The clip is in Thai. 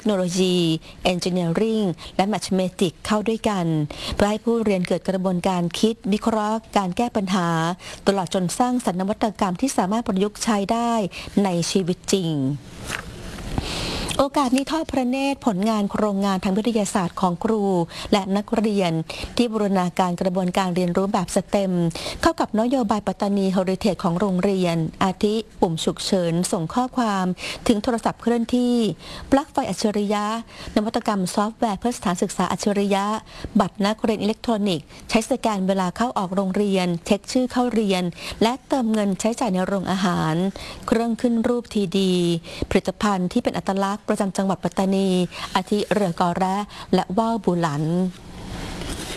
คโนโลยี Engineering และ Mathematics เข้าด้วยกันเพื่อให้ผู้เรียนเกิดกระบวนการคิดวิเคราะห์การแก้ปัญหาตลอดจนสร้างสรรค์นวัตกรรมที่สามารถประยุกต์ใช้ได้ในชีวิตจริงโอกาสนี้ทอดพระเนตรผลงานโครงงานทางวิทยาศาสตร์ของครูและนักเรียนที่บูรณาการกระบวนการเรียนรู้แบบสเต็มเข้ากับนโยบายปัตตานีเฮอริเทจของโรงเรียนอาทิปุ่มฉุกเฉินส่งข้อความถึงโทรศัพท์เคลื่อนที่ปลั๊กไฟอัจฉริยะนวัตกรรมซอฟต์แวร์เพื่อสถานศึกษาอัจฉริยะบัตรนักเรียนอิเล็กทรอนิกส์ใช้สแกนเวลาเข้าออกโรงเรียนเช็คชื่อเข้าเรียนและเติมเงินใช้จ่ายในโรงอาหารเครื่องขึ้นรูปทีดีผลิตภัณฑ์ที่เป็นอัตลักษณ์ประจำจังหวัดปัตตานีอาทิเรือกอแระและว่าวบูหลัน